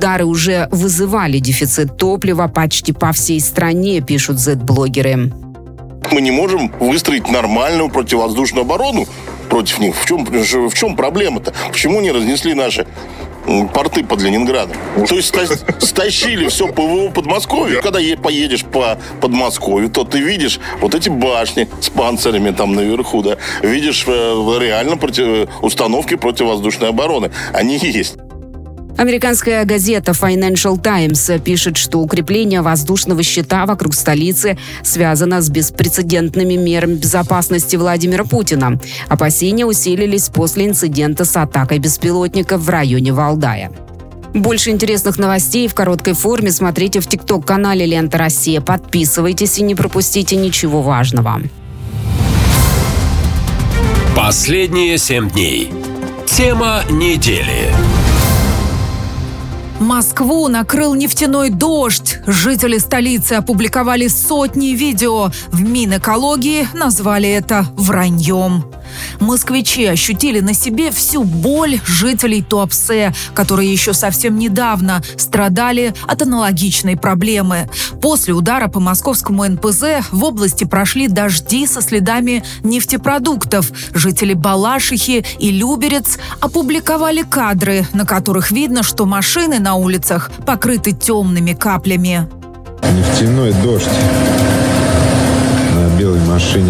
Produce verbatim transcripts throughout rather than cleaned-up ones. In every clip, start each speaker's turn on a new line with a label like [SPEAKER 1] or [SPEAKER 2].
[SPEAKER 1] удары уже вызывали дефицит топлива почти по всей стране, пишут зет-блогеры.
[SPEAKER 2] Мы не можем выстроить нормальную противовоздушную оборону против них. В чем, в чем проблема-то? Почему не разнесли наши порты под Ленинградом? То есть стащили все ПВО Подмосковья. Когда поедешь по Подмосковью, то ты видишь вот эти башни с панцирями там наверху, да, видишь реально против, установки противовоздушной обороны. Они есть.
[SPEAKER 1] Американская газета Financial Times пишет, что укрепление воздушного щита вокруг столицы связано с беспрецедентными мерами безопасности Владимира Путина. Опасения усилились после инцидента с атакой беспилотников в районе Валдая. Больше интересных новостей в короткой форме смотрите в тикток-канале «Лента Россия». Подписывайтесь и не пропустите ничего важного.
[SPEAKER 3] Последние семь дней. Тема недели.
[SPEAKER 4] Москву накрыл нефтяной дождь. Жители столицы опубликовали сотни видео. В Минэкологии назвали это враньем. Москвичи ощутили на себе всю боль жителей Туапсе, которые еще совсем недавно страдали от аналогичной проблемы. После удара по московскому эн пэ зэ в области прошли дожди со следами нефтепродуктов. Жители Балашихи и Люберец опубликовали кадры, на которых видно, что машины на улицах покрыты темными каплями.
[SPEAKER 5] Нефтяной дождь на белой машине.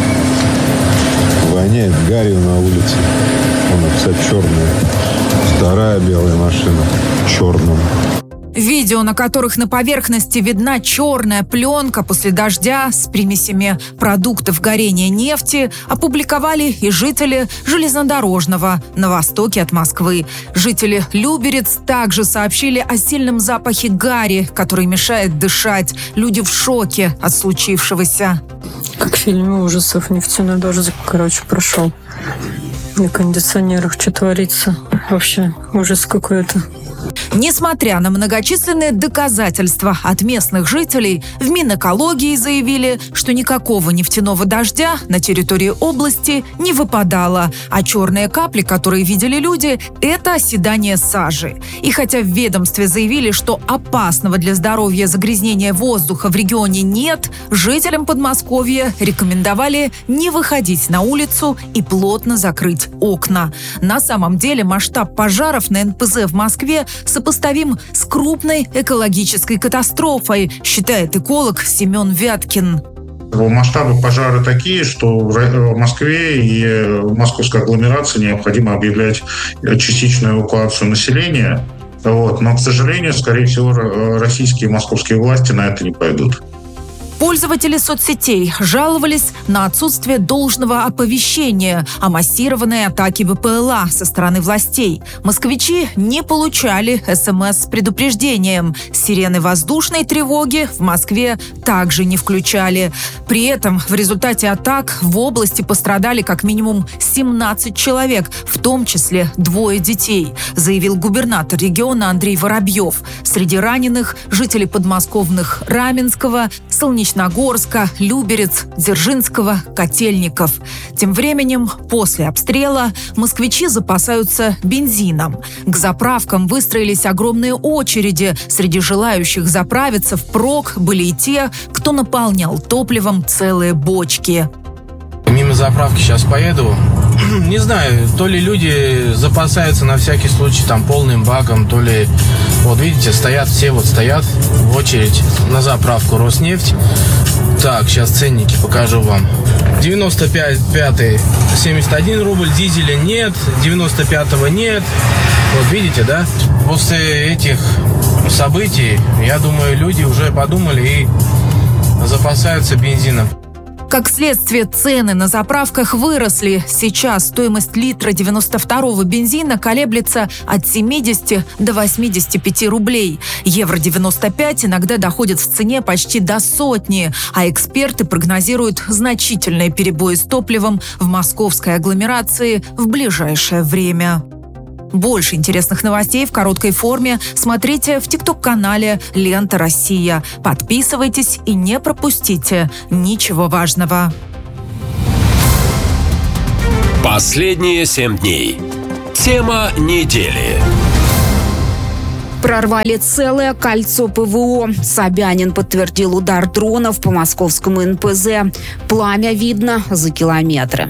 [SPEAKER 5] Воняет гарью на улице. Она вся черная. Вторая белая машина в черном.
[SPEAKER 4] Видео, на которых на поверхности видна черная пленка после дождя с примесями продуктов горения нефти, опубликовали и жители Железнодорожного на востоке от Москвы. Жители Люберец также сообщили о сильном запахе гари, который мешает дышать. Люди в шоке от случившегося.
[SPEAKER 6] Как в фильме ужасов, нефтяной дождь, короче, прошел. На кондиционерах что творится? Вообще ужас какой-то.
[SPEAKER 4] Несмотря на многочисленные доказательства от местных жителей, в Минэкологии заявили, что никакого нефтяного дождя на территории области не выпадало, а черные капли, которые видели люди, это оседание сажи. И хотя в ведомстве заявили, что опасного для здоровья загрязнения воздуха в регионе нет, жителям Подмосковья рекомендовали не выходить на улицу и плотно закрыть окна. На самом деле масштаб пожаров на эн пэ зэ в Москве сопоставим с крупной экологической катастрофой, считает эколог Семен Вяткин.
[SPEAKER 7] Масштабы пожара такие, что в Москве и в московской агломерации необходимо объявлять частичную эвакуацию населения. Вот. Но, к сожалению, скорее всего, российские и московские власти на это не пойдут.
[SPEAKER 4] Пользователи соцсетей жаловались на отсутствие должного оповещения о массированной атаке вэ пэ эл а со стороны властей. Москвичи не получали эс эм эс с предупреждением. Сирены воздушной тревоги в Москве также не включали. При этом в результате атак в области пострадали как минимум семнадцать человек, в том числе двое детей, заявил губернатор региона Андрей Воробьев. Среди раненых жители подмосковных Раменского, Солнечного Нагорска, Люберец, Дзержинского, Котельников. Тем временем, после обстрела, москвичи запасаются бензином. К заправкам выстроились огромные очереди. Среди желающих заправиться впрок были и те, кто наполнял топливом целые бочки.
[SPEAKER 8] Мимо заправки сейчас поеду. Не знаю, то ли люди запасаются на всякий случай там полным баком, то ли... Вот видите, стоят все, вот стоят в очередь на заправку Роснефть. Так, сейчас ценники покажу вам. девяносто пятый семьдесят один рубль, дизеля нет, девяносто пятого нет. Вот видите, да? После этих событий, я думаю, люди уже подумали и запасаются бензином.
[SPEAKER 4] Как следствие, цены на заправках выросли. Сейчас стоимость литра девяносто второго бензина колеблется от семидесяти до восьмидесяти пяти рублей. Евро девяносто пять иногда доходит в цене почти до сотни, а эксперты прогнозируют значительные перебои с топливом в московской агломерации в ближайшее время. Больше интересных новостей в короткой форме смотрите в тикток-канале «Лента Россия». Подписывайтесь и не пропустите ничего важного.
[SPEAKER 3] Последние семь дней. Тема недели.
[SPEAKER 1] Прорвали целое кольцо ПВО. Собянин подтвердил удар дронов по московскому эн пэ зэ. Пламя видно за километры.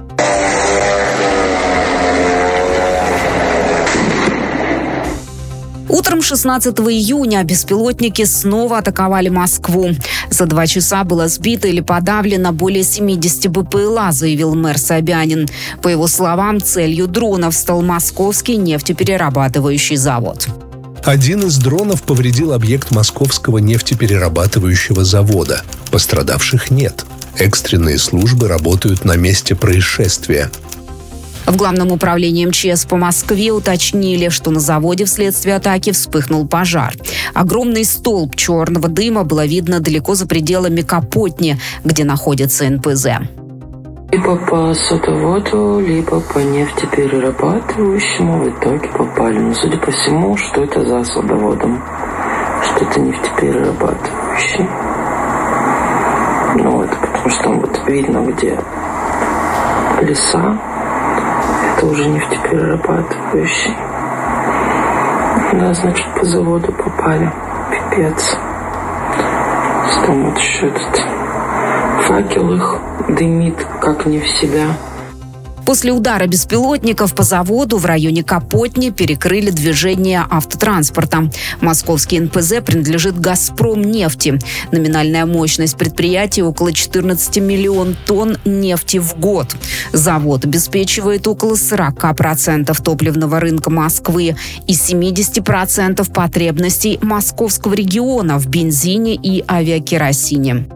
[SPEAKER 1] Утром шестнадцатого июня беспилотники снова атаковали Москву. За два часа было сбито или подавлено более семьдесят бэ пэ эл а, заявил мэр Собянин. По его словам, целью дронов стал московский нефтеперерабатывающий завод.
[SPEAKER 9] Один из дронов повредил объект московского нефтеперерабатывающего завода. Пострадавших нет. Экстренные службы работают на месте происшествия.
[SPEAKER 1] В Главном управлении эм че эс по Москве уточнили, что на заводе вследствие атаки вспыхнул пожар. Огромный столб черного дыма было видно далеко за пределами Капотни, где находится эн пэ зэ.
[SPEAKER 10] Либо по садоводу, либо по нефтеперерабатывающему в итоге попали. Но судя по всему, что это за садоводом? Что это нефтеперерабатывающий. Ну, это потому что там вот видно, где леса. Это уже нефтеперерабатывающий. Да, значит, по заводу попали. Пипец. Там вот еще этот факел их дымит, как не в себя.
[SPEAKER 1] После удара беспилотников по заводу в районе Капотни перекрыли движение автотранспорта. Московский эн пэ зэ принадлежит «Газпромнефти». Номинальная мощность предприятия около четырнадцать миллионов тонн нефти в год. Завод обеспечивает около сорок процентов топливного рынка Москвы и семьдесят процентов потребностей московского региона в бензине и авиакеросине.